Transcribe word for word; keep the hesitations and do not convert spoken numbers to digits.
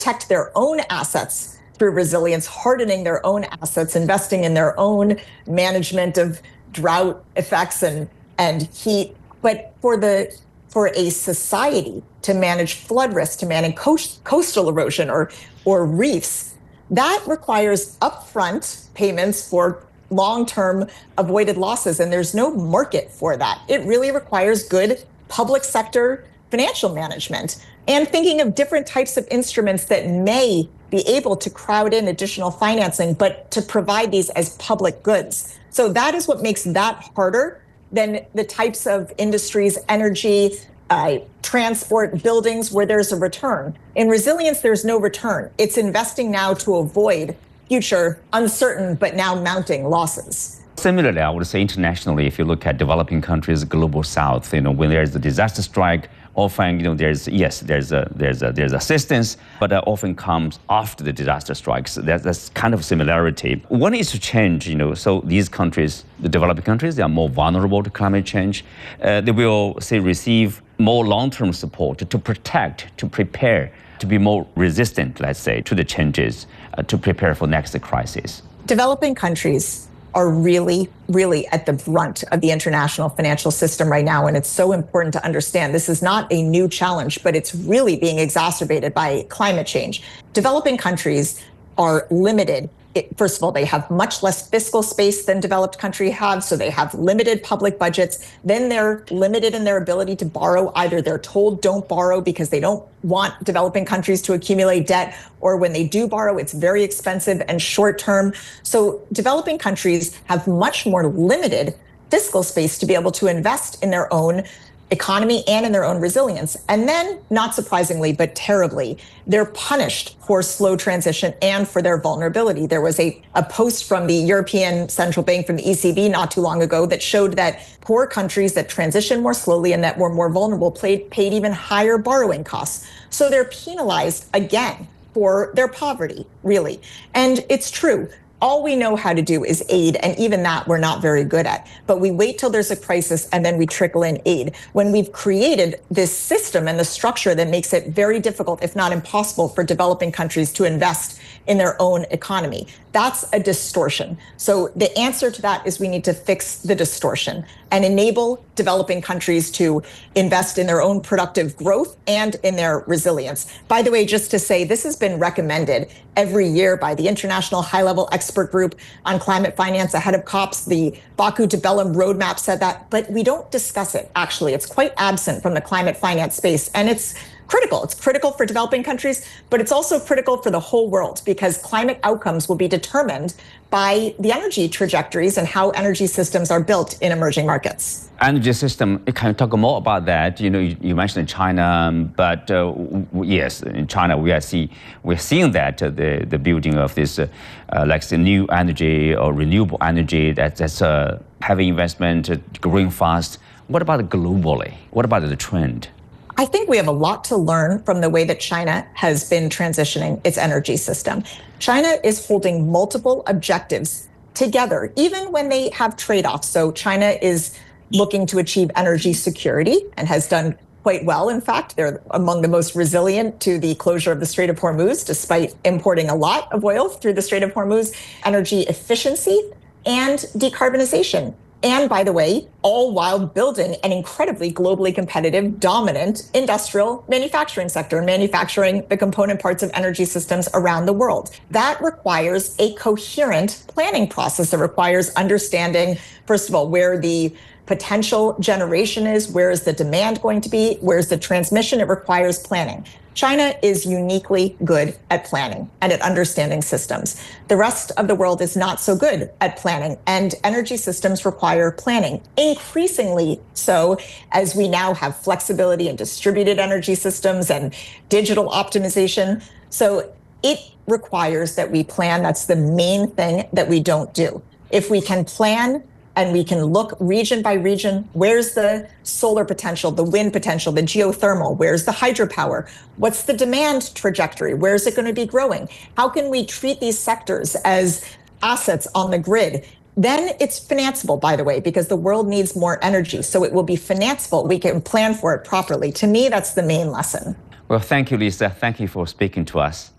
protect their own assets through resilience, hardening their own assets, investing in their own management of drought effects and, and heat. But for the for a society to manage flood risk, to manage coast, coastal erosion or, or reefs, that requires upfront payments for long-term avoided losses, and there's no market for that. It really requires good public sector financial management and thinking of different types of instruments that may be able to crowd in additional financing, but to provide these as public goods. So that is what makes that harder than the types of industries, energy, uh, transport, buildings, where there's a return. In resilience, there's no return. It's investing now to avoid future uncertain but now mounting losses. Similarly, I would say internationally, if you look at developing countries, global south, you know, when there's a disaster strike, often, you know, there's, yes, there's a, there's a, there's assistance, but that often comes after the disaster strikes. That's, that's kind of similarity. One is to change, you know, so these countries, the developing countries, they are more vulnerable to climate change. Uh, they will, say, receive more long-term support to protect, to prepare, to be more resistant, let's say, to the changes, uh, to prepare for next crisis. Developing countries are really, really at the brunt of the international financial system right now. And it's so important to understand this is not a new challenge, but it's really being exacerbated by climate change. Developing countries are limited. It, first of all, they have much less fiscal space than developed countries have, so they have limited public budgets. Then they're limited in their ability to borrow. Either they're told don't borrow because they don't want developing countries to accumulate debt, or when they do borrow, it's very expensive and short term. So developing countries have much more limited fiscal space to be able to invest in their own economy and in their own resilience. And then, not surprisingly, but terribly, they're punished for slow transition and for their vulnerability. There was a, a post from the European Central Bank, from the E C B not too long ago, that showed that poor countries that transition more slowly and that were more vulnerable paid, paid even higher borrowing costs. So they're penalized again for their poverty, really. And it's true. All we know how to do is aid, and even that we're not very good at. But we wait till there's a crisis and then we trickle in aid. When we've created this system and the structure that makes it very difficult, if not impossible, for developing countries to invest in their own economy, that's a distortion. So the answer to that is we need to fix the distortion and enable developing countries to invest in their own productive growth and in their resilience. By the way, just to say, this has been recommended every year by the International High-Level Expert Group on Climate Finance ahead of COPs. The Baku to Belém roadmap said that, but we don't discuss it, actually. It's quite absent from the climate finance space, and it's critical. It's critical for developing countries, but it's also critical for the whole world, because climate outcomes will be determined by the energy trajectories and how energy systems are built in emerging markets. Energy system, can you talk more about that? You know, you, you mentioned China, but uh, yes, in China we are see we're seeing that uh, the the building of this uh, uh, like the new energy or renewable energy that, that's uh, heavy investment, uh, growing fast. What about globally? What about the trend? I think we have a lot to learn from the way that China has been transitioning its energy system. China is holding multiple objectives together, even when they have trade-offs. So China is looking to achieve energy security and has done quite well. In fact, they're among the most resilient to the closure of the Strait of Hormuz, despite importing a lot of oil through the Strait of Hormuz, energy efficiency and decarbonization. And by the way, all while building an incredibly globally competitive, dominant industrial manufacturing sector, and manufacturing the component parts of energy systems around the world. That requires a coherent planning process that requires understanding, first of all, where the potential generation is, where is the demand going to be, where's the transmission. It requires planning. China is uniquely good at planning and at understanding systems. The rest of the world is not so good at planning, and energy systems require planning, increasingly so as we now have flexibility in distributed energy systems and digital optimization. So it requires that we plan. That's the main thing that we don't do. If we can plan and we can look region by region, where's the solar potential, the wind potential, the geothermal, where's the hydropower, what's the demand trajectory, where's it going to be growing? How can we treat these sectors as assets on the grid? Then it's financeable, by the way, because the world needs more energy. So it will be financeable. We can plan for it properly. To me, that's the main lesson. Well, thank you, Lisa. Thank you for speaking to us.